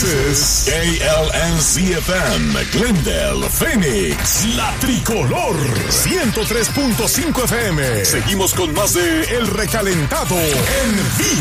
This is KLNC-FM, Glendale, Phoenix, La Tricolor, 103.5 FM. Seguimos con más de El Recalentado en vivo.